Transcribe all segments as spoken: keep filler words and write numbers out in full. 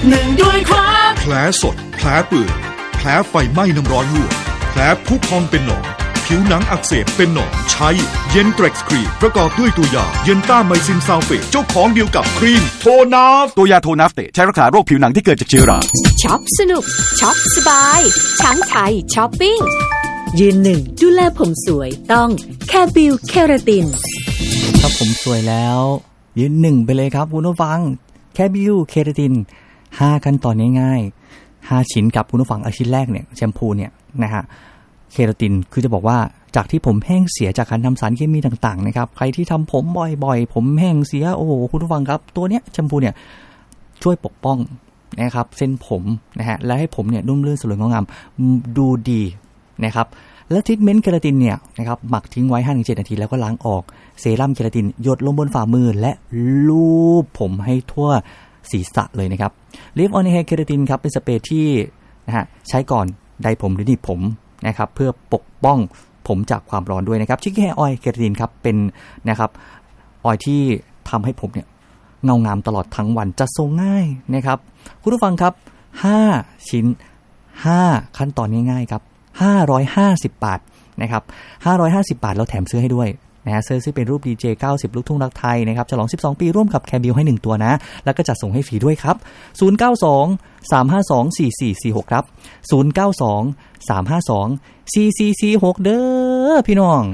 หนึ่งด้วยครับแผลสดแผลเปื่อยแผลไฟไหม้น้ำร้อนลวกแผลพุพองเป็นหนองผิวหนังอักเสบเป็นหนองใช้เย็นเทร็กซ์ครีมประกอบด้วยตัวยาเย็นต้าไมซินซัลเฟตเจ้าของเดียวกับครีมโทนาฟตัวยาโทนาฟเตใช้รักษาโรคผิวหนังที่เกิดจากเชื้อราช็อปสนุกช็อปสบายช้างไทยช้อปปิ้งยืนหนึ่งดูแลผมสวยต้องแคบิวเคราตินถ้าผมสวยแล้วยืนหนึ่งไปเลยครับคุณผู้ฟังแคบิวเคราตินห้าขั้นตอนง่ายๆห้าชิ้นกับคุณผู้ฟังอาชิ้นแรกเนี่ยแชมพูเนี่ยนะฮะเคราตินคือจะบอกว่าจากที่ผมแห้งเสียจากการทำสารเคมีต่างๆนะครับใครที่ทำผมบ่อยๆผมแห้งเสียโอ้โหคุณผู้ฟังครับตัวเนี้ยแชมพูเนี่ยช่วยปกป้องนะครับเส้นผมนะฮะและให้ผมเนี่ยนุ่มลื่นสลวยงดงามดูดีนะครับและทรีทเมนต์เคราตินเนี่ยนะครับหมักทิ้งไว้ ห้าถึงเจ็ด นาทีแล้วก็ล้างออกเซรั่มเคราตินหยดลงบนฝ่ามือและลูบผมให้ทั่วศีรษะเลยนะครับ Live on Hair Keratin ครับเป็นสเปรย์ที่นะฮะใช้ก่อนไดผมหรือหนีบผมนะครับเพื่อปกป้องผมจากความร้อนด้วยนะครับชิคกี้แฮร์ออยล์เคราตินครับเป็นนะครับออยล์ที่ทำให้ผมเนี่ยเงางามตลอดทั้งวันจะทรงง่ายนะครับคุณผู้ฟังครับห้าชิ้นห้าขั้นตอนง่ายๆครับห้าร้อยห้าสิบบาทนะครับห้าร้อยห้าสิบบาทเราแถมเสื้อให้ด้วยนะฮะเสื้อซึ่งเป็นรูป ดี เจ เก้าสิบลูกทุ่งรักไทยนะครับฉลองสิบสองปีร่วมกับแคบิวให้หนึ่งตัวนะแล้วก็จัดส่งให้ฟรีด้วยครับศูนย์ เก้า สอง สาม ห้า สอง สี่ สี่ สี่ หกครับศูนย์ เก้า สอง สาม ห้า สอง สี่ สี่ สี่ หกเด้อพี่น้อง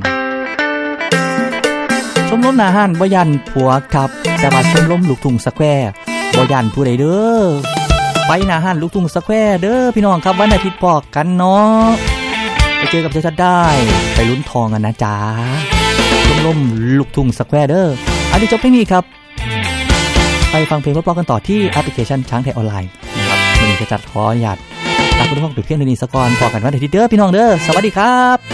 ชมรมหน้าห้านบ่ยันผัวครับแต่ว่าชมรมลูกทุ่งสแควร์บ่ยันผู้ใดเด้อไปหน้าห้านลูกทุ่งสแควร์เด้อพี่น้องครับวันอาทิตย์พอกันเนาะไปเจอกับเจ้าได้ไปลุ้นทองกันนะจ๊ะชมรมลูกทุ่งสแควร์เด้ออันนี้จบเพลงนี้ครับไปฟังเพลงเพราะๆกันต่อที่แอปพลิเคชันช้างไทยออนไลน์นะครับวันนี้จะจัดขออนุญาตลาคุณผู้ฟังไปเพียงเท่านี้สักก่อนพอกันวันอาทิตย์เด้อพี่น้องเด้อสวัสดีครับ